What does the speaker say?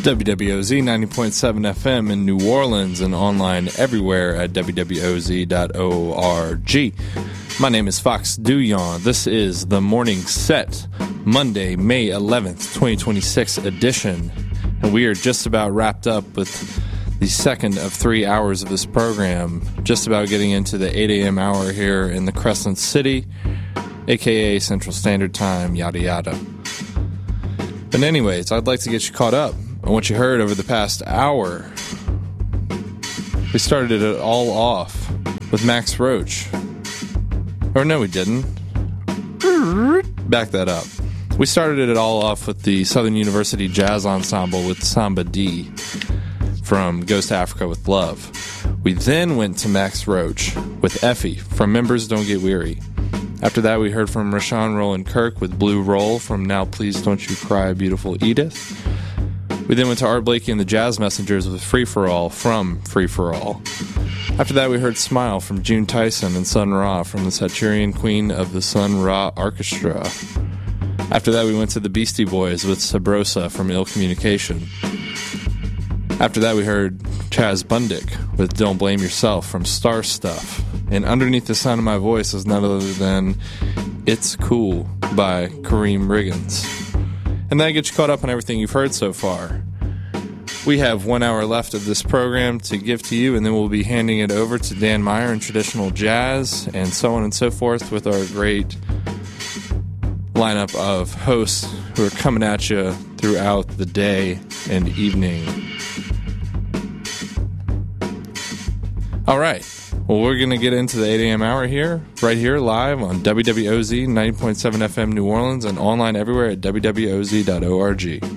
WWOZ 90.7 FM in New Orleans and online everywhere at wwoz.org. My name is Fox Duyon. This is the Morning Set, Monday, May 11th, 2026 edition. And we are just about wrapped up with the second of 3 hours of this program. Just about getting into the 8 a.m. hour here in the Crescent City, aka Central Standard Time, yada yada. But anyways, I'd like to get you caught up on what you heard over the past hour. We started it all off with Max Roach. Or no, we didn't. Back that up. We started it all off with the Southern University Jazz Ensemble with Samba D from Goes to Africa with Love. We then went to Max Roach with Effie from Members Don't Get Weary. After that, we heard from Rashawn Roland Kirk with Blue Roll from Now Please Don't You Cry, Beautiful Edith. We then went to Art Blakey and the Jazz Messengers with Free For All from Free For All. After that, we heard Smile from June Tyson and Sun Ra from the Satyrian Queen of the Sun Ra Orchestra. After that, we went to the Beastie Boys with Sabrosa from Ill Communication. After that, we heard Chaz Bundick with Don't Blame Yourself from Star Stuff. And underneath the sound of my voice is none other than It's Cool by Kareem Riggins. And that gets you caught up on everything you've heard so far. We have 1 hour left of this program to give to you, and then we'll be handing it over to Dan Meyer in traditional jazz, and so on and so forth with our great lineup of hosts who are coming at you throughout the day and evening. All right. Well, we're going to get into the 8 a.m. hour here, right here, live on WWOZ 90.7 FM New Orleans and online everywhere at wwoz.org.